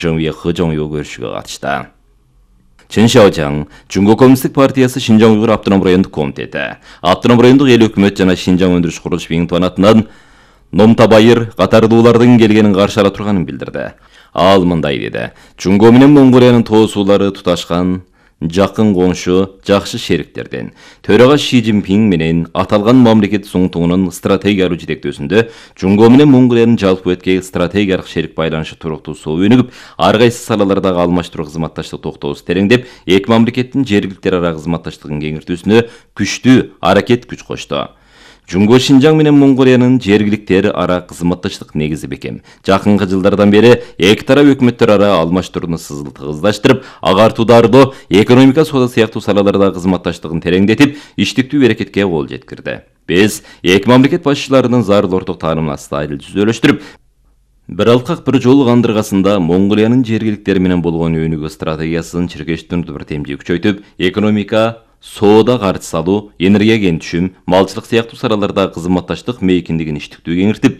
정위의 허정요 görüşüge katıştı. Chen Xiaojiang, Jungo Komünistik Partiyası Şinjan Uyghur Abdunam Rayonduk Komiteti, Abdunam Rayonduk el hökümet jana Şinjan öndürüş kuruluş Bingtuan atынан Nomtabayır Qatardıulardın gelgenin qarşı ala turganын bildirdi. Al mындай dedi. Jungo менен Mongoliyanın toğusulары tutaşkan жақын коңшу, жақшы шериктерден. Төраға Ши Цзиньпин менен аталған мамлекет соңтуңунун стратегиялуу жетектөөсүндө Жунго менен Монголиянын жалпы өткө стратегиялык шерик байланышы туруктуусу өнүгүп, ар кайсы салалардагы алмаштыруу кызматташтык токтоосу тереңдеп, эки мамлекеттин жергиликтер ара кызматташтыгын кеңиртүүсүнө күчтүү аракет күч кошту. Жунго Шинжаң менен Монголиянын жергиликтер ара кызматташтык негизи бекем. Жакынкы жылдардан бери эки тарап өкмөттөр ара алмаштырууну тыгыздаштырып, агартуударды экономика соода сыяктуу салаларда кызматташтыгын тереңдетип, иштиктүү аракетке кол жеткирди. Биз эки мамлекет башчыларынын зарыл орток таанымын астайыл түзөлөштүрүп, бир алкак бир жол кандыргасында Монголиянын жергиликтери менен болгон өнүгүү стратегиясын чиркештирүүнү бир темжи күчөйтүп, экономика соода каржы салуу, энергия кентүшүм, малчылык сыяктуу салаларда кызматташтык мейкиндигин иштиктүү кеңиртип,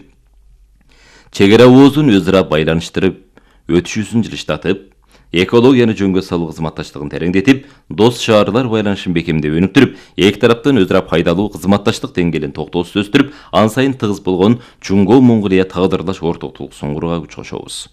чек ара оозун өз ара байланыштырып, өтүшүүсүн жылыштатып, экологияны жөнгө салуу кызматташтыгын тереңдетип, дос шаарлар байланышын бекемдеп өнүктүрүп, эки тараптын өз ара пайдалуу кызматташтык деңгээлин токтоосуз өстүрүп, ан сайын тыгыз болгон Жунго Монголия тагдырлаш ортоктулуксун курууга күч кошобуз.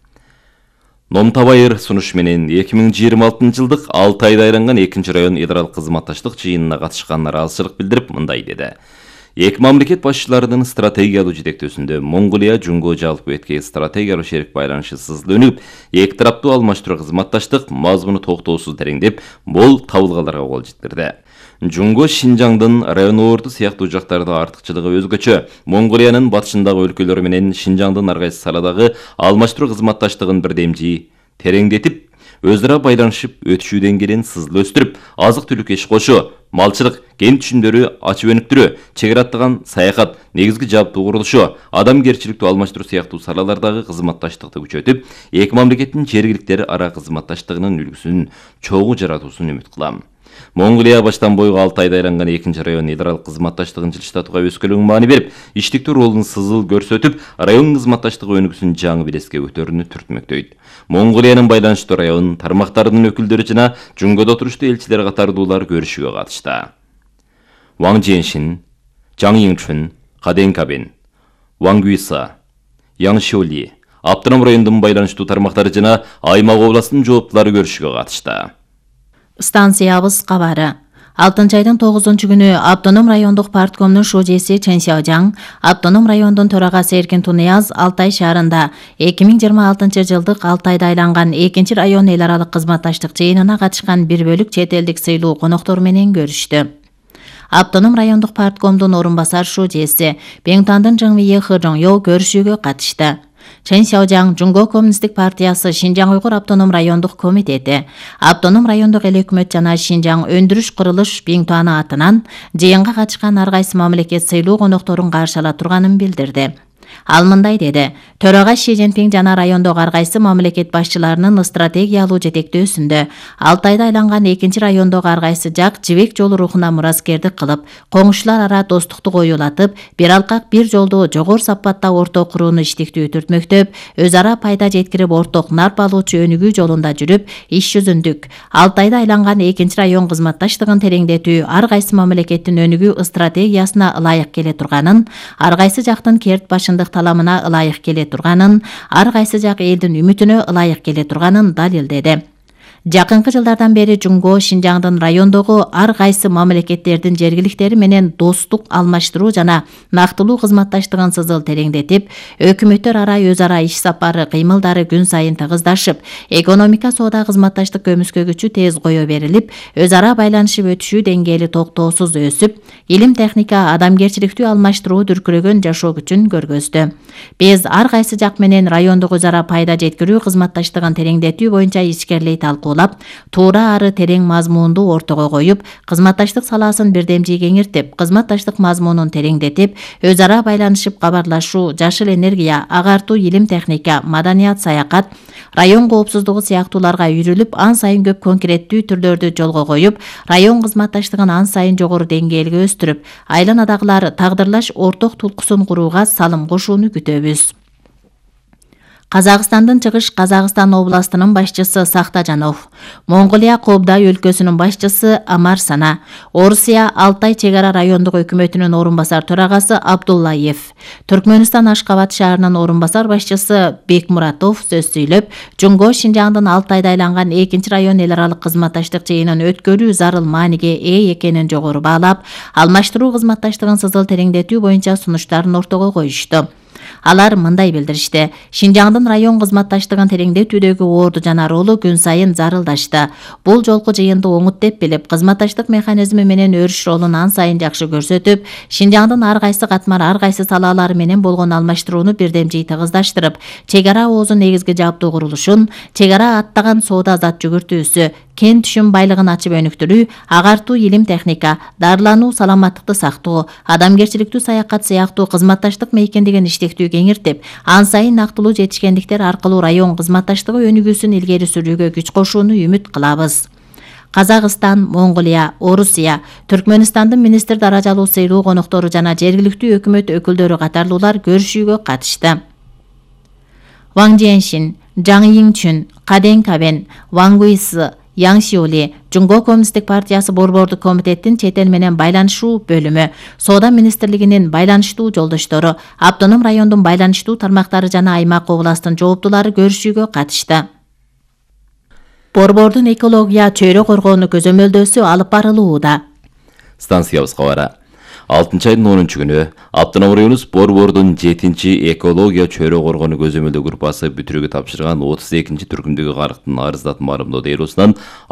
Номтабайыр сунуш менен 2026 жылдык 6 айда айланган 2 район идаралык кызматташтык жыйынына катышкан ыраазычылык билдирип мындай деди. Эки мамлекет башчыларынын стратегиялуу жетектөөсүндө Монголия Жунго жалпы өткө стратегиялуу шерик байланышы сызыл өнүгүп, эки тараптуу алмаштыруу кызматташтык мазмуну токтоосуз тереңдеп, бул табылгаларга кол жеткирди. Жунго Шинжаңдын район орду сыяктуу жактарда артыкчылыгы өзгөчө. Монголиянын батышындагы өлкөлөр менен Шинжаңдын ар кайсы саладагы алмаштыруу кызматташтыгын бирдемжи тереңдетип, өз ара байланышып, өтүшүү деңгээлин сызыл өстүрүп, азык-түлүк иш кошуу, малчылык, кен түшүмдөрү ачып өнүктүрүү, чек ара аттаган саякат, негизги жабдуу курулушу, адамгерчиликтүү алмаштыруу сыяктуу салалардагы кызматташтыкты күчөтүп, эки мамлекеттин жергиликтер ара кызматташтыгынын үлгүсүн чогуу жаратуусун үмүт кылам. Монголия баштан бойгу 6 айда айланган 2 район идаралык кызматташтыгын жылыштатууга өскөлөң маани берип, иштиктүү ролун сызыл көрсөтүп, район кызматташтыгы өнүгүүсүн жаңы белеске көтөрүүнү түртмөктөйт. Монголиянын байланыштуу район тармактарынын өкүлдөрү жана Жунгодо туруштуу элчилер катардуулар көрүшүүгө катышты. Ван Женшин, Жаң Йиңчүн, Каден Кабен, Ван Гуйса, Яң Шиоли, Абдунам райондун байланыштуу тармактары жана аймак областынын жооптулары көрүшүүгө катышты. Станциябыз кабары. 6 айдын 9 күнү Автоном райондук парткомдун шужеси Чен Xiaojiang, Автоном райондун төрагасы Эркин Тунияз Алтай шаарында 2026 жылдык 6 айда айланган 2 район эл аралык кызматташтык жыйынына катышкан бир бөлүк чет элдик сыйлуу коноктор менен көрүштү. Автоном райондук парткомдун орун басар шужеси Беңтандын Жыңвие Хыжоңё көрүшүүгө катышты. Чен Xiaojiang Жунго Коммунисттик партиясы Шинжаң Уйгур Автоном райондук комитети, Автоном райондук эл өкмөт жана Шинжаң өндүрүш курулуш Беңтуаны атынан жыйынга катышкан ар кайсы мамлекет сыйлуу конокторун каршы ала турганын билдирди. Ал мындай деди. Төрага Ши Цзиньпин жана райондогу ар кайсы мамлекет башчыларынын стратегиялуу жетектөөсүндө 6 айда айланган 2 райондогу ар кайсы жак жибек жолу рухуна мураскердик кылып, коңшулар ара достукту коюлатып, бир алкак бир жолду жогору сапатта орток курууну иштиктүү түртмөктөп, өз ара пайда жеткирип орток нарп алуучу өнүгүү жолунда жүрүп, иш жүзүндүк 6 айда айланган 2 район кызматташтыгын тереңдетүү ар кайсы мамлекеттин өнүгүү стратегиясына ылайык келе турганын, ар кайсы жактын керт башындык таламына ылайык келе турганын, ар кайсы жак элдин үмүтүнө ылайык келе турганын далилдеди. Жакынкы жылдардан бери Жунго Шинжаңдын райондогу ар кайсы мамлекеттердин жергиликтери менен достук алмаштыруу жана нактылуу кызматташтыгын сызыл тереңдетип, өкмөттөр ара өз ара иш сапары кыймылдары күн сайын тыгыздашып, экономика соода кызматташтык көмүскө күчү тез кое берилип, өз ара байланышып өтүшүү деңгээли токтоосуз өсүп, илим техника, адамгерчиликтүү алмаштыруу дүркүрөгөн жашоо күчүн көргөздү. Биз ар кайсы жак менен райондук өз ара пайда жеткирүү кызматташтыгын тереңдетүү боюнча ичкерлей талкуулап, туура ары терең мазмунду ортого коюп, кызматташтык саласын бирдемжи кеңиртип, кызматташтык мазмунун тереңдетип, өз ара байланышып кабарлашуу, жашыл энергия, агартуу, илим техника, маданият, саякат, район коопсуздугу сыяктууларга үйрүлүп, ан сайын көп конкреттүү түрлөрдү жолго коюп, район кызматташтыгын ан сайын жогору деңгээлге өстүрүп, айланадагылар тагдырлаш орток тулкусын курууга салым кошууну күтөбүз. Казакстандын Чыгыш Казакстан областынын башчысы Сактажанов, Монголия Кобдай өлкөсүнүн башчысы Амар Сана, Орусия Алтай чегара райондук өкмөтүнүн орунбасар төрагасы Абдуллаев, Түркмөнстан Ашкабад шаарынын орунбасар башчысы Бекмуратов сөз сүйлөп, Жунго Шинжаңдын Алтайда айланган 2 район эл аралык кызматташтык жыйынын өткөрүү зарыл мааниге ээ экенин жогору баалап, алмаштыруу кызматташтыгын сызыл тереңдетүү боюнча сунуштарын ортого коюшту. Алар мындай билдиришти. Шинжаңдын район кызматташтыгын тереңдетүүдөгү орду жана ролу күн сайын зарылдашты. Бул жолку жыйынды оңут деп билип, кызматташтык механизми менен өрүш ролун ан сайын жакшы көрсөтүп, Шинжаңдын ар кайсы катмар ар кайсы салалары менен болгон алмаштырууну бирдемжий тыгыздаштырып, чегара оозу негизги жабдуу курулушун, чегара аттаган соода зат жүгүртүүсү, кен түшүм байлыгын ачып өнүктүрүү, агартуу илим техника, дарылануу, саламаттыкты сактоо, адамгерчиликтүү саякат сыяктуу кызматташтык мейкиндигин иштектүү кеңиртип, ан сайын нактылуу жетишкендиктер аркылуу район кызматташтыгы өнүгүүсүн илгери сүрүүгө күч кошууну үмүт кылабыз. Казакстан, Монголия, Орусия, Түркмөнстандын министр даражалуу сыйлуу коноктору жана жергиликтүү өкмөт өкүлдөрү катарлуулар көрүшүүгө катышты. Ван Жиэншин, Жаң Йиңчүн, Каден Кабен, Ван Гуйсы, Яң Шиоли, Жунго Коммунисттик партиясы борбордук комитеттин чет эл менен байланышуу бөлүмү, Соода министрлигинин байланыштуу жолдоштору, автоном райондун байланыштуу тармактары жана аймак областын жооптулары көрүшүүгө катышты. Борбордун экология чөйрө коргоону көзөмөлдөөсү алып барылууда. Станциябыз кабары. 6 айдын 10 күнү Автоном районубуз Борбордун 7-чи экология чөйрө коргоону көзөмөлдөө группасы бүтүрүүгө тапшырган 32-чи түркүмдөгү карыктын арыздат марымдоо делосунан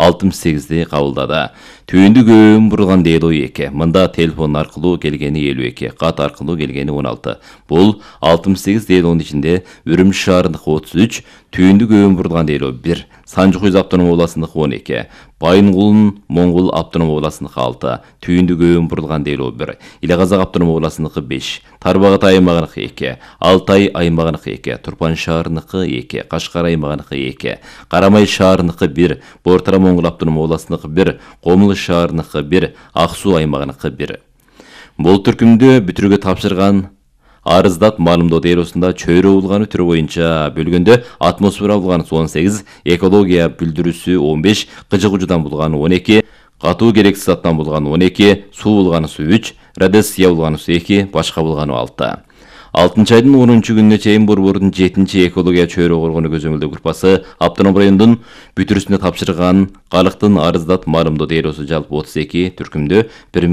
68 кабылдады. Түйүндү көбүн бурулган дело 2, мында телефон аркылуу келгени 52, кат аркылуу келгени 16. Бул 68 делонун ичинде Үрүмчү шаарындыкы 33, түйүндү көбүн бурулган дело 1, Санжыкөз автоном областындыкы 12, Байынгулун Моңгол автоном областындыкы 6, түйүндү көбүн бурулган дело 1, Иле Казак автоном областындыкы 5, Тарбагат аймагыныкы 2, Алтай аймагыныкы 2, Турпан шаарындыкы 2, Кашкар аймагыныкы 2, Карамай шаарындыкы 1, Бортара Моңгол автоном областындыкы 1, Комулуш шаарындыкы 1, Ак Суу аймагыныкы 1. Бул түркүмдү бүтүрүүгө тапшырган арыздат маалымдоо делосунда чөйрө улганы түрү боюнча бөлгөндө атмосфера улганы 18, экология бүлдүрүүсү 15, кыжык ужудан булганы 12, катуу керексиз заттан булганы 12, суу булганы 3, радиация булганы 2, башка булганы 6. 6 айдын 10 күнүнө чейин Борбордун 7-чи экология чөйрө коргоону көзөмөлдөө группасы Автоном райондун бүтүрүүсүнө тапшырган калыктын арыздат маалымдоо делосу жалпы 32, түркүмдө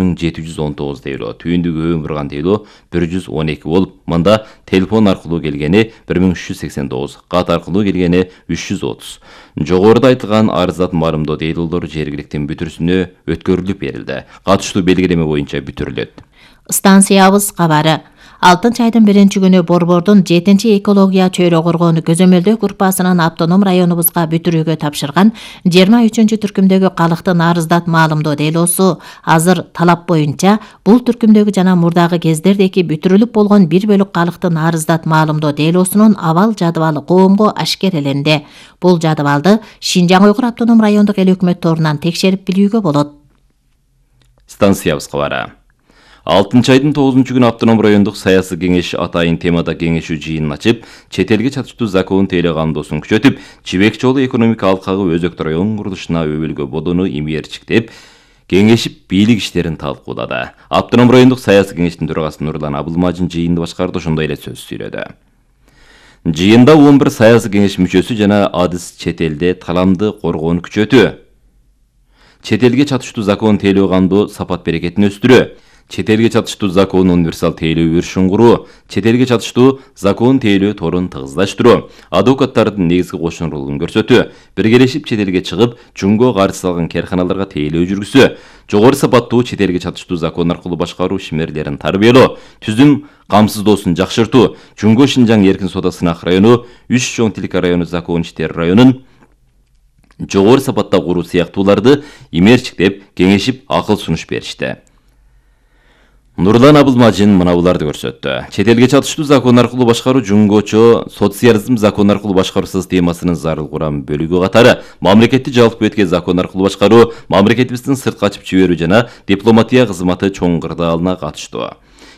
1719 дело, түйүндү көбүн бурган дело 112 болуп, мында телефон аркылуу келгени 1389, кат аркылуу келгени 330. Жогоруда айтылган арыздат маалымдоо делолор жергиликтин бүтүрүүсүнө өткөрүлүп берилди. Катыштуу белгилеме боюнча бүтүрүлөт. Станциябыз кабары. 6 айдын 1 күнү Борбордун 7-чи экология чөйрө коргоону көзөмөлдөө группасынын автоном районубузга бүтүрүүгө тапшырган 23-чү түркүмдөгү калыктын арыздат маалымдоо делосу азыр талап боюнча бул түркүмдөгү жана мурдагы кездердеки бүтүрүлүп болгон 1 бөлүк калыктын арыздат маалымдоо делосунун абал жадыбалы коомго ашкереленди. Бул жадыбалды Шинжаң Уйгур автоном райондук эл өкмөт торунан текшерип билүүгө болот. Станциябыз кабары. 6 айдын 9 күнү Автоном райондук саясий кеңеш атайын темада кеңешүү жыйынын ачып, чет элге чатыштуу закон тейле кандоосун күчөтүп, Чибек жолу экономика алкагы өзөктү район курулушуна өбөлгө бодону имиерчиктеп, кеңешип бийлик иштерин талкуулады. Автоном райондук саясий кеңештин төрагасы Нурлан Абылмажин жыйынды башкарды, ошондой эле сөз сүйлөдү. Жыйында 11 саясий кеңеш мүчөсү жана адыс чет элде таламды коргоону күчөтүү, чет элге чатыштуу закон тейлөө кандоо сапат берекетин өстүрүү, чет элге чатыштуу закон универсал тейлөө өрүшүн куруу, чет элге чатыштуу закон тейлөө торун тыгыздаштыруу, адвокаттардын негизги кошун ролун көрсөтүү, биргелешип чет элге чыгып, жунго каржы салган керканаларга тейлөө жүргүзүү, жогору сапаттуу чет элге чатыштуу закон аркылуу башкаруу ишмерлерин тарбиялоо, түзүм камсыздоосун жакшыртуу, Жунго Шинжаң эркин соода сынак району, 3 чоң тилка району закон иштери районун жогору сапатта куруу сыяктууларды имерчиктеп, кеңешип, акыл сунуш беришти. Нурлан Абылмажин мына буларды көрсөттү. Чет элге чатыштуу закон аркылуу башкаруу жунгочо социализм закон аркылуу башкаруу системасынын зарыл курам бөлүгү катары мамлекетти жалпы өткөн закон аркылуу башкаруу, мамлекетибиздин сыртка ачып жиберүү жана дипломатия кызматы чоң кырдаалына катыштуу.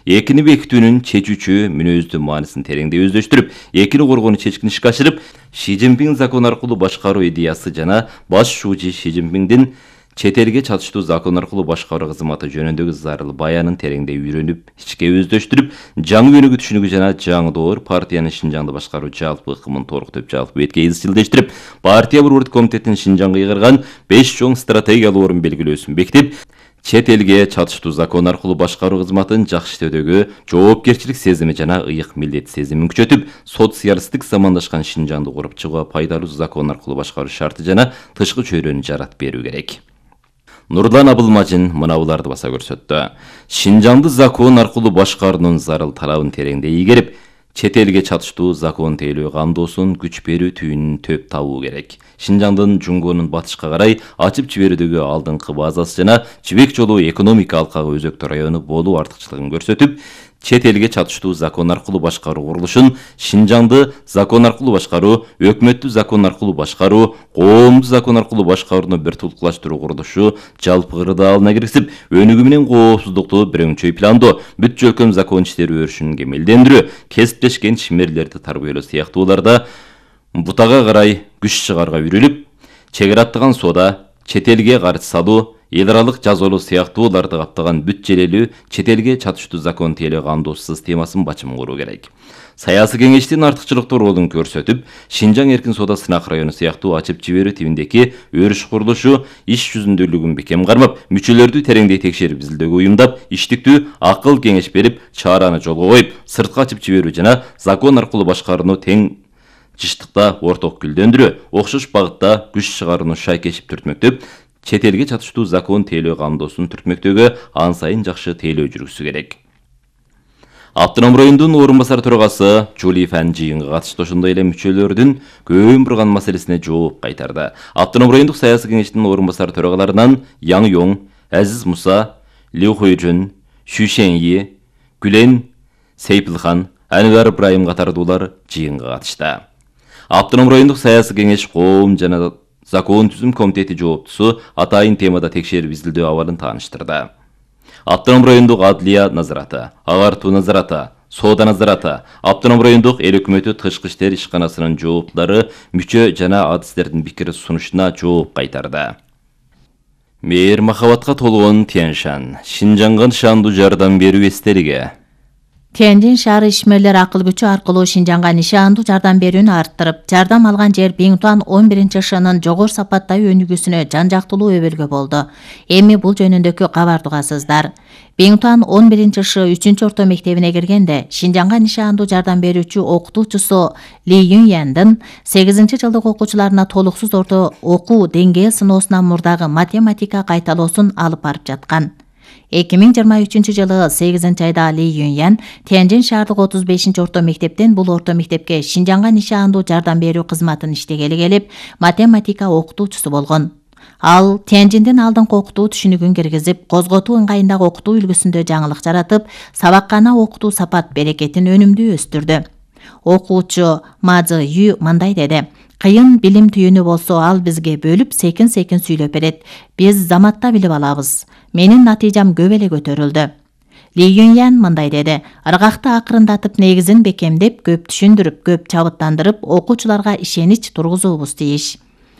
экини бекитүүнүн чечүүчү мүнөздүү маанисин тереңдей өздөштүрүп, экини коргоону чечкин ишке ашырып, Ши Цзиньпин закон аркылуу башкаруу идеясы жана баш шуучу Ши Цзиньпиндин чет элге чатыштуу закон аркылуу башкаруу кызматы жөнүндөгү зарыл баянын тереңдей үйрөнүп, ичке өздөштүрүп, жаңы өнүгүү түшүнүгү жана жаңы доор партиянын Шинжаңды башкаруу жалпы ыкымын толуктоп жалпы бетке изчилдештирип, партия борбордук комитеттин Шинжаңга ыйгарган 5 чоң стратегиялык орун белгилөөсүн бекитип, чет элге чатыштуу закон аркылуу башкаруу кызматын жакшы иштөөдөгү жоопкерчилик сезими жана ыйык милдет сезимин күчөтүп, социалисттик замандашкан Шинжаңды куруп чыгууга пайдалуу закон аркылуу башкаруу шарты жана тышкы чөйрөнү жаратып берүү керек. Нурлан Абылмажин мына буларды баса көрсөттү. Шинжаңды закон аркылуу башкаруунун зарыл талабын тереңдей ийгерип, чет элге чатыштуу закон тейлөө кандоосун күч берүү түйүнүн төп табуу керек. Шинжаңдын Жунгонун батышка карай ачып жиберүүдөгү алдыңкы базасы жана Жибек жолу экономика алкагы өзөктүү району болуу артыкчылыгын көрсөтүп, чет элге чатыштуу закон аркылуу башкаруу курулушун Шинжаңды закон аркылуу башкаруу, өкмөттү закон аркылуу башкаруу, коомду закон аркылуу башкарууну бир тулкулаштыруу курулушу жалпы кырдаалына киргизип, өнүгүү менен коопсуздукту бирөңчөй пландоо, бүт жөлкөм закон иштери өрүшүн кемелдендирүү, кесиптешкен чимерлерди тарбиялоо сыяктууларда бутага карай күч чыгарга үйрүлүп, чегер аттаган соода, чет элге карыз салуу, эл аралык жазалоо сыяктууларды каптаган бүт желелүү чет элге чатыштуу закон тейлөө кандоосу системасын бачым куруу керек. Саясий кеңештин артыкчылыктуу ролун көрсөтүп, Шинжаң эркин соода сынак району сыяктуу ачып жиберүү тибиндеги өрүш курулушу иш жүзүндүүлүгүн бекем кармап, мүчөлөрдү тереңдей текшерип изилдөөгө уюмдап, иштиктүү акыл кеңеш берип, чараны жолго коюп, сыртка ачып жиберүү жана закон аркылуу башкарууну тең жыштыкта орток гүлдөндүрүү, окшош багытта күч чыгарууну шайкешип түртмөктөп, чет элге чатыштуу закон тейлөө кандоосун түртмөктөөгө ан сайын жакшы тейлөө жүргүзүшү керек. Автоном райондун орун басар төрагасы Жули Фан жыйынга катыштуу ошондой эле мүчөлөрдүн көбүн бурган маселесине жооп кайтарды. Автоном райондук саясий кеңештин орун басар төрагаларынан Яң Йоң, Азиз Муса, Лю Хуйжун, Шу Шеньи, Гүлен Сейпилхан, Анвар Ибраим катардуулар жыйынга катышты. Автоном райондук саясий кеңеш коом жана закон түзүм комитети жооптусу атайын темада текшерип изилдөө абалын тааныштырды. Автоном райондук адлия назараты, агартуу назараты, соода назараты, автоном райондук эл өкмөтү тышкы иштер ишканасынын жооптулары мүчө жана адистердин пикир сунушуна жооп кайтарды. Мээр махабатка толгон Тяньшан, Шинжаңга нышандуу жардам берүү эстелиги. Тяньшан шаары ишмерлер акыл күчү аркылуу Шинжаңга нишандуу жардам берүүнү арттырып, жардам алган жер Биңтуан 11-шынын жогору сапаттагы өнүгүүсүнө жан-жактылуу өбөлгө болду. Эми бул жөнүндөгү кабарды угасыздар. Биңтуан 11-шы 3-орто мектебине киргенде Шинжаңга нишандуу жардам берүүчү окутуучусу Ли Юньяндын 8-жылдык окуучуларына толуксуз орто окуу деңгээл сыноосунан мурдагы математика кайталоосун алып барып жаткан. 2023 жылы 8 айда Ли Юньян Тяньшан шаардык 35-орто мектептен бул орто мектепке Шинжаңга нишандуу жардам берүү кызматын иштегели келип, математика окутуучусу болгон. Ал Тяньшандын алдыңкы окутуу түшүнүгүн киргизип, козготуу ыңгайындагы окутуу үлгүсүндө жаңылык жаратып, сабаккана окутуу сапат берекетин өнүмдүү өстүрдү. Окуучу Мазы Ю мындай деди: Кыйын билим түйүнү болсо ал бизге бөлүп секин-секин сүйлөп берет. Биз заматта билип алабыз. Менин натыйжам көп эле көтөрүлдү. Ли Юньян мындай деди: Ыргакты акырындатып негизин бекемдеп, көп түшүндүрүп, көп чабыттандырып, окуучуларга ишенич тургузуубуз тийиш.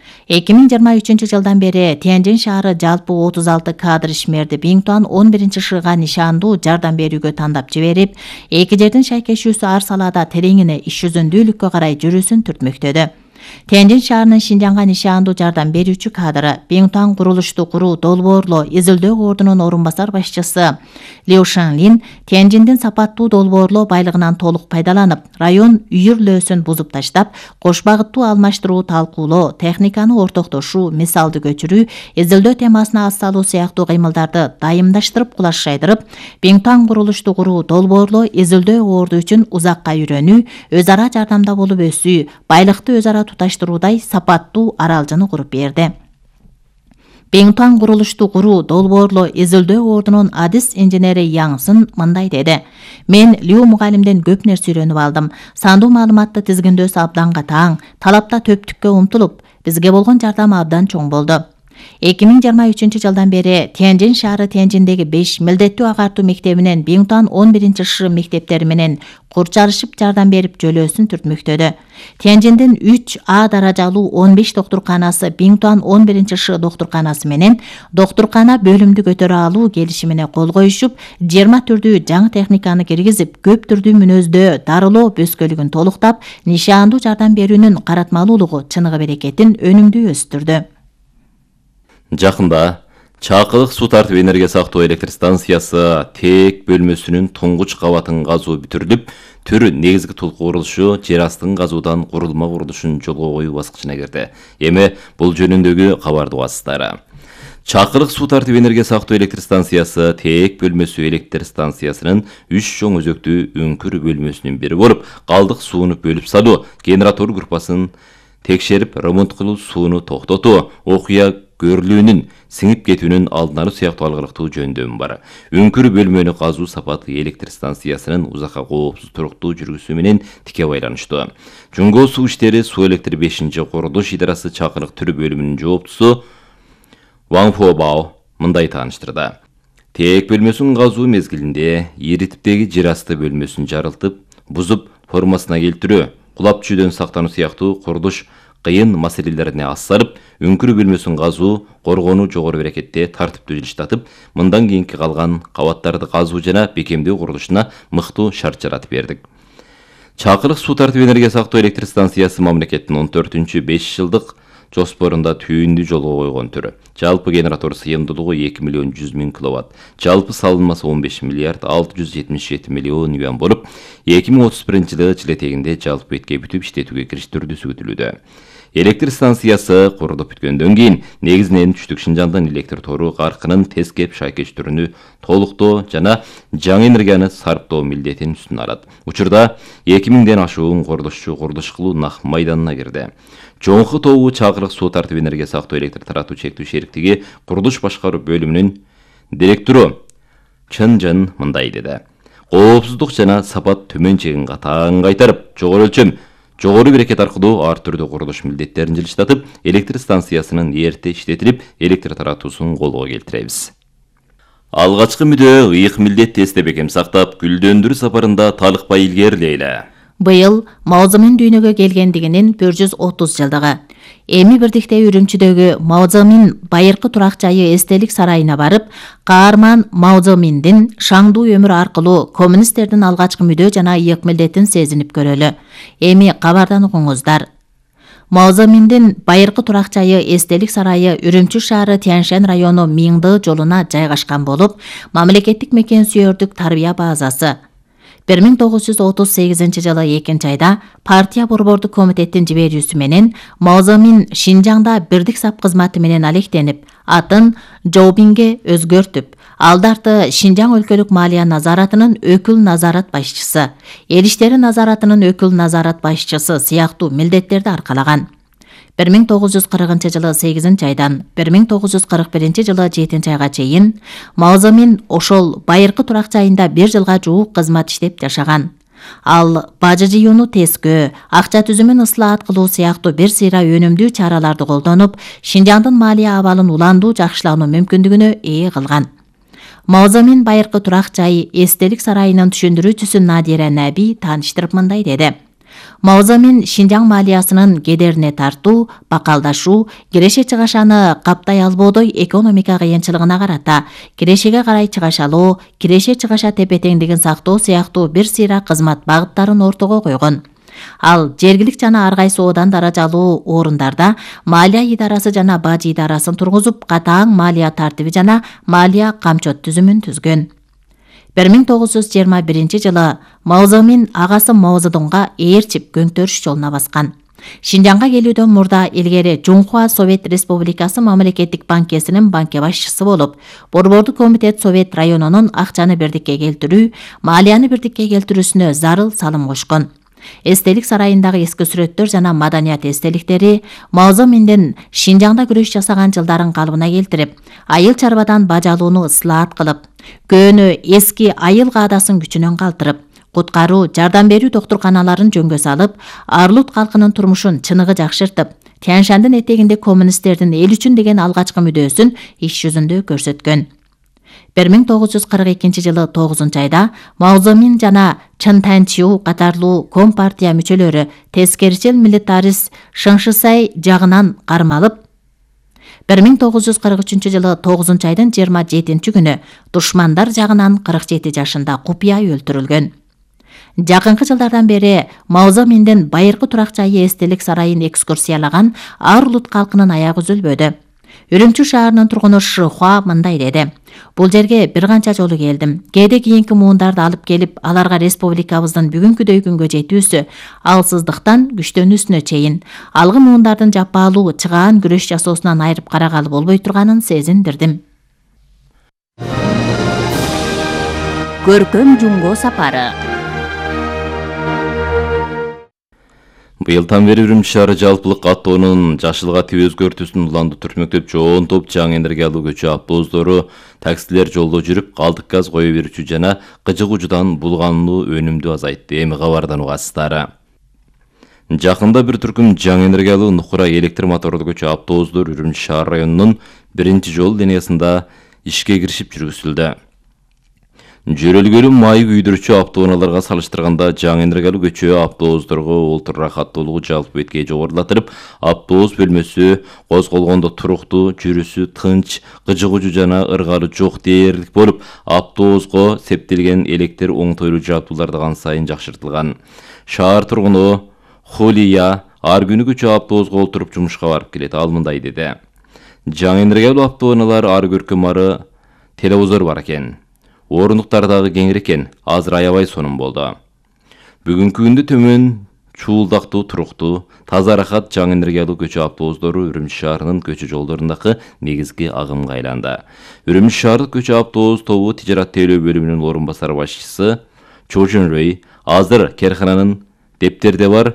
2023 жылдан бери Тяньшан шаары жалпы 36 кадр ишмерди Биңтуан 11-шыга нишандуу жардам берүүгө тандап жиберип, эки жердин шайкешүүсү ар салаада тереңине иш жүзүндүүлүккө карай жүрүүсүн түртмөктөдү. Тяньшан шаарынын Шинжаңга нишандуу жардам берүүчү кадры Биңтуан курулушту куруу долбоорлоо изилдөө ордунун орун басар башчысы Лю Шанлин Тяньшандын сапаттуу долбоорлоо байлыгынан толук пайдаланып, район үйүрлөөсүн бузуп таштап, кош багыттуу алмаштыруу, талкуулоо, техниканы ортоктошуу, мисалды көчүрүү, изилдөө темасына аз салуу сыяктуу кыймылдарды дайымдаштырып, кулаш жайдырып, Биңтуан курулушту куруу, долбоорлоо, изилдөө орду үчүн узакка үйрөнүү, өз ара жардамда болуп өсүү, байлыкты өз ара туташтыруудай сапаттуу аралжаны куруп берди. Биңтуан курулушту куруу, долбоорлоо, изилдөө ордунун адис инженери Яңсын мындай деди: Мен Лю мугалимден көп нерсе үйрөнүп алдым. Сандуу маалыматты тизгиндөөсү абдан катаң, талапта төптүккө умтулуп, бизге болгон жардамы абдан чоң болду. 2023 жылдан бери Тяньжин шаары Тяньжиндеги 5 милдеттүү агартуу мектебинен Биңтуан 11-ШШ мектептери менен курчалышып жардам берип жөлөөсүн түртмөктөдө. Тяньжиндин 3А даражалуу 15 доктурканасы Биңтуан 11-ШШ доктурканасы менен доктуркана бөлүмдү көтөрө алуу келишимине кол коюшуп, 20 түрдүү жаңы техниканы киргизип, көп түрдүү мүнөздө дарылоо бөскөлүгүн толуктап, нишандуу жардам берүүнүн каратмалуулугу, чыныгы берекетин өнүмдүү өстүрдү. Жакында Чакылык суу тартып энергия сактоо электр станциясы ТЭК бөлмөсүнүн туңгуч кабатын казуу бүтүрүлүп, төр негизги толку курулушу жер астын казуудан курулма курулушун жолго коюу баскычына кирди. Эми бул жөнүндөгү кабарды угасыздар. Чакылык суу тартып энергия сактоо электр станциясы ТЭК бөлмөсү электр станциясынын 3 чоң өзөктүү өңкүр бөлмөсүнүн бири болуп, калдык сууну бөлүп салуу, генератор группасын текшерип, ремонт кылуу, сууну токтотуу, окуя көрүлүүнүн сиңип кетүүнүн алдын алуу сыяктуу алгырыктуу жөндөмү бар. Өңкүр бөлмөнү казуу сапаты электр станциясынын узакка коопсуз туруктуу жүргүзүү менен тике байланыштуу. Жунго суу иштери суу электр 5-курулуш идарасы Чакылык түрү бөлүмүнүн жооптусу Ван Фобао мындай тааныштырды. ТЭК бөлмөсүнүн казуу мезгилинде ири типтеги жер асты бөлмөсүн жарылтып, бузуп, формасына келтирүү, кулап түшүүдөн сактануу сыяктуу курулуш кыйын маселелерине ас салып, өңкүр бөлмөсүн казуу, коргонуу жогору берекетте тартиптүү жылыштатып, мындан кийинки калган кабаттарды казуу жана бекемдөө курулушуна мыктуу шарт жаратып бердик. Чакылык суу тартып энергия сактоо электр станциясы мамлекеттин 14-5 жылдык жоспорунда түйүндү жолго койгон түрү. Жалпы генератор сыйымдуулугу 2 миллион 100 миң киловатт. Жалпы салынмасы 15 миллиард 677 миллион юан болуп, 2031 жылы жылетегинде жалпы бетке бүтүп иштетүүгө кириштирүүсү күтүлүүдө. Электр станциясы курулуп бүткөндөн кийин негизинен түштүк Шинжаңдын электр тору каркынын тез кеп шайкечтөрүнү толуктоо жана жаңы энергияны сарптоо милдетин үстүнө алат. Учурда 2000ден ашуун курулушчу курулуш кылуу нак майданына кирди. Жоңку тобу Чакылык суу тартып энергия сактоо электр таратуу чектүү шериктиги курулуш башкаруу бөлүмүнүн директору Чын Жын мындай деди. Коопсуздук жана сапат төмөн чегин катаң кайтарып, жогору өлчөм, жогору берекет аркылуу ар түрдүү курулуш милдеттерин жылыштатып, электр станциясынын эрте иштетилип, электр таратуусун колго келтиребиз. Алгачкы мүдөө ыйык милдетти эсте бекем сактап, гүлдөндүрүү сапарында талыкпай илгерилейле. Быйыл Мао Цзэдун дүйнөгө келгендигинин 130 жылдыгы. Эми бирдикте Үрүмчүдөгү Мао Цзэдун байыркы турак жайы эстелик сарайына барып, каарман Мао Цзэдундун шаңдуу өмүрү аркылуу коммунисттердин алгачкы мүдөө жана ыйык милдетин сезинип көрөлү. Эми кабардан угуңуздар. Мао Цзэдундун байыркы турак жайы эстелик сарайы Үрүмчү шаары Тяньшань району Миңды жолуна жайгашкан болуп, мамлекеттик мекен сүйөрдүк тарбия базасы. 1938 жылы 2-айда партия борбордук комитеттин жиберүүсү менен Мао Цзэдун Шинжаңда бирдик сап кызматы менен алектенип, атын Жоубинге өзгөртүп, алдарты Шинжаң өлкөлүк малия назаратынын өкүл назарат башчысы, эл иштери назаратынын өкүл назарат башчысы сыяктуу милдеттерди аркалаган. 1940 жылы 8-айдан 1941 жылы 7-айга чейин Мао Цзэдун ошол байыркы турак жайында 1 жылга жуук кызмат иштеп жашаган. Ал бажы жыюуну тескөө, акча түзүмүн ыслаат кылуу сыяктуу бир сыйра өнүмдүү чараларды колдонуп, Шинжаңдын малия абалын уландуу жакшылануу мүмкүндүгүнө ээ кылган. Мао Цзэдун байыркы турак жайы эстелик сарайынын түшүндүрүүчүсү Надира Наби тааныштырып мындай деди. Мао Цзэдун Шинжаң малиясынын кедерине тартуу, бакалдашуу, киреше чыгашаны каптай албоодой экономика кыйынчылыгына карата кирешеге карай чыгашалоо, киреше чыгаша тепе-теңдигин сактоо сыяктуу бир сыйра кызмат багыттарын ортого койгон. Ал жергилик жана ар кайсы одан даражалуу орундарда малия идарасы жана бажы идарасын тургузуп, катаң малия тартиби жана малия камчот түзүмүн түзгөн. 1921 жылы Мао Цзэдун агасы Мао Цзэдунга ээрчип көңтөрүш жолуна баскан. Шинжаңга келүүдөн мурда илгери Жунхуа Совет Республикасы мамлекеттик банкесинин банке башчысы болуп, борбордук комитет Совет районунун акчаны бирдикке келтирүү, малияны бирдикке келтирүүсүнө зарыл салым кошкон. Эстелик сарайындагы эски сүрөттөр жана маданият эстеликтери Мао Цзэдундун Шинжаңда күрөш жасаган жылдарын калыбына келтирип, айыл чарбадан бажалууну ыслаат кылып, көөнү эски айыл каадасын күчүнөн калтырып, куткаруу, жардам берүү доктурканаларын жөнгө салып, Арлут калкынын турмушун чыныгы жакшыртып, Тянь-Шандын этегинде коммунисттердин эл үчүн деген алгачкы мүдөөсүн иш жүзүндө көрсөткөн. 1942 жылы 9 айда Мао Цзэдун жана Чын Танчиу катарлуу Компартия мүчөлөрү тескерчил милитарист Шың Шысай жагынан кармалып, 1943 жылы 9 айдын 27 күнү душмандар жагынан 47 жашында купуя өлтүрүлгөн. Жакынкы жылдардан бери Мао Цзэдундун байыркы турак жайы эстелик сарайын экскурсиялаган ар улут калкынын аягы үзүлбөдү. Үрүмчү шаарынын тургуну Шыхуа мындай деди: "Бул жерге бир канча жолу келдим. Кээде кийинки муундарды алып келип, аларга республикабыздын бүгүнкүдөй күнгө жетүүсү, алсыздыктан күчтөнүүсүнө чейин алгы муундардын жапаалуу чыгаан күрөш жасоосунан айырып карагалы болбой турганын сезиндирдим." Көркөм жумго сапары. Быйылдан бери Үрүмчү шаары жалпылык каттоонун жашылга тип өзгөртүүсүн уланды түртмөктөп жоон топ жаңы энергиялуу көчү автобустары, таксилер жолдо жүрүп, калдык газ кое берүүчү жана кыжык учудан булгануу өнүмдү азайтты. Эми кабардан угасыздар. Жакында бир түркүм жаңы энергиялуу нукура электр мотордуу көчү автобустар Үрүмчү шаар районунун биринчи жол линиясында ишке киришип жүргүзүлдү. Жөрөлгөлүү май күйдүрүүчү автоунааларга салыштырганда жаңы энергиялуу көчө автобустарга олтур рахаттуулугу жалпы бетке жогорулатырып, автобус бөлмөсү козголгондо туруктуу, жүрүсү тынч, кыжык учу жана ыргары жок дээрлик болуп, автобуска септелген электр оңтойлуу жабдуулар да сайын жакшыртылган. Шаар тургуну Холия ар күнү көчө автобуска олтуруп жумушка барып келет. Ал мындай деди: "Жаңы энергиялуу автоунаалар ар көркөм ары телевизор бар экен. Орындуктар дагы кеңир экен, азыр аябай сонун болду. Бүгүнкү күндө төмөн чуулдактуу, туруктуу, таза рахат жаңы энергиялуу көчө автобустары Үрүмчү шаарынын көчө жолдорундагы негизги агымга айланды." Үрүмчү шаардык көчө автобус тобу тижарат тейлөө бөлүмүнүн орун басар башчысы Чо Жун Рэй азыр керкананын дептерде бар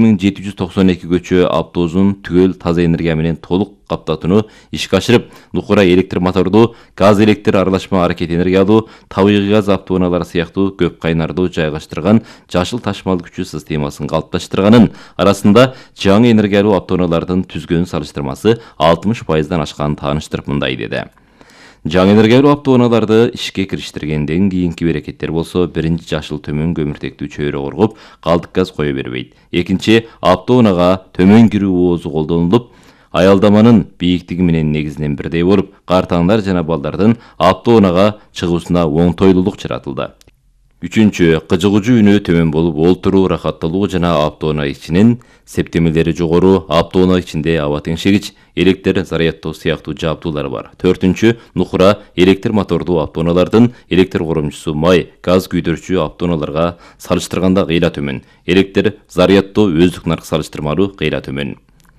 2792 көчө автобусун түгөл таза энергия менен толук каптатууну ишке ашырып, нукура электр мотордуу, газ электр аралашма аракет энергиялуу, табигый газ автоунаалары сыяктуу көп кайнардуу жайгаштырган жашыл ташмал күчү системасын калыпташтырганын, арасында жаңы энергиялуу автоунаалардын түзгөн салыштырмасы 60%дан ашканын тааныштырып мындай деди: "Жаңы энергиялуу автоунааларды ишке кириштиргенден кийинки берекеттер болсо, биринчи жашыл төмөн көмүртектүү чөйрө коргоп, калдык газ кое бербейт. Экинчи, автоунаага төмөн кирүү оозу колдонулуп, аялдаманын бийиктиги менен негизинен бирдей болуп, картаңдар жана балдардын автоунаага чыгуусуна оңтойлуулук жаратылды. Үчүнчү, кыжык учу үнөө төмөн болуп, олтуруу рахаттуулугу жана автоунаа ичинин септемелери жогору, автоунаа ичинде аба теңшегич, электр зарядтоо сыяктуу жабдуулар бар. Төртүнчү, нукура электр мотордуу автоунаалардын электр коромчусу май, газ күйдүрүүчү автоунааларга салыштырганда кыйла төмөн. Электр зарядтоо өздүк наркы салыштырмалуу кыйла төмөн.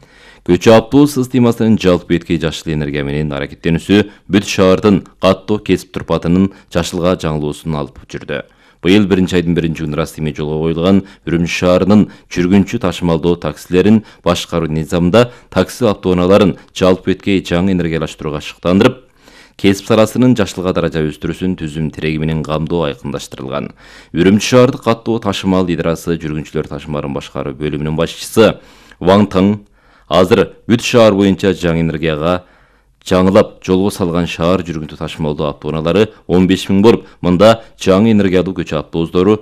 Көчө автобус системасынын жалпы бетки жашыл энергия менен аракеттенүүсү бүт шаардын каттоо кесип турпатынын жашылга жаңылуусун алып жүрдү. Быйыл 1 айдын 1 күнү расмий жолго коюлган Үрүмчү шаарынын жүргүнчү ташымалдоо таксилерин башкаруу низамында такси автоунааларын жалпы бетке жаңы энергиялаштырууга шыктандырып, кесип саласынын жашылга даража өстүрүүсүн түзүм тиреги менен камдоо айкындаштырылган. Үрүмчү шаардык каттоо ташымал идарасы жүргүнчүлөр ташымаларын башкаруу бөлүмүнүн башчысы Ван Таң азыр бүт шаар боюнча жаңы энергияга жаңылап жолго салган шаар жүргүнчү ташымалдоо автоунаалары 15 000 болуп, мында жаңы энергиялуу көчө автобустары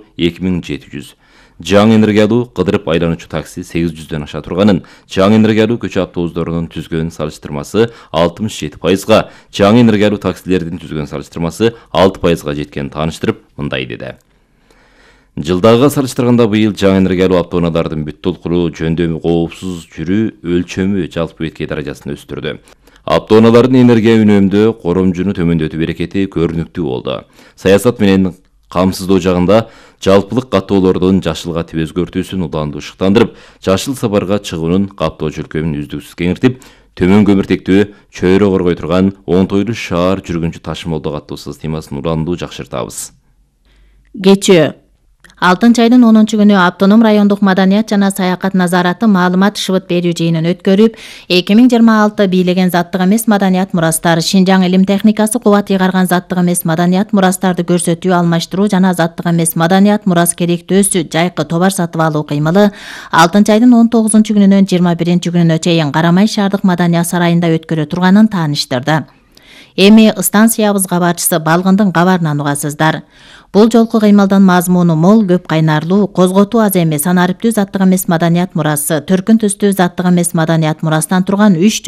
2700. Жаңы энергиялуу кыдырып айлануучу такси 800дөн аша турганын, жаңы энергиялуу көчө автобустарынын түзгөн салыштырмасы 67%га, жаңы энергиялуу таксилердин түзгөн салыштырмасы 6%га жеткенин тааныштырып мындай деди: "Жылдагыга салыштырганда быйыл жаңы энергиялуу автоунаалардын бүт толкуруу, жөндөмү, коопсуз жүрүү өлчөмү жалпы бетки даражасын өстүрдү. Автоунаалардын энергия үнөмдөө коромжуну төмөндөтүү берекети көрүнүктүү болду. Саясат менен камсыздоо жагында жалпылык каттоолордун жашылга тип өзгөртүүсүн уланды шыктандырып, жашыл сапарга чыгуунун каптоо чөлкөмүн үздүксүз кеңиртип, төмөн көмүртектүү чөйрө коргой турган оңтойлуу шаар жүргүнчү ташымалдоо каттоо системасын уланды жакшыртабыз." Кечөө 6 айдын 10 күнү Автоном райондук маданият жана саякат назараты маалымат шыбыт берүү жыйынын өткөрүп, 2026 бийлеген заттык эмес маданият мурастар, Шинжаң илим техникасы кубат ыйгарган заттык эмес маданият мурастарды көрсөтүү, алмаштыруу жана заттык эмес маданият мурас керектөөсү жайкы товар сатып алуу кыймылы 6 айдын 19 күнүнөн 21 күнүнө чейин Карамай шаардык маданият сарайында өткөрө турганын тааныштырды. Эми станциябыз кабарчысы Балгындын кабарынан угасыздар. Бул жолку кыймылдын мазмуну мол, көп кайнарлуу, козготуу аз эмес, санариптүү заттык эмес маданият мурасы, төркүн түстүү заттык эмес маданият мурастан турган 3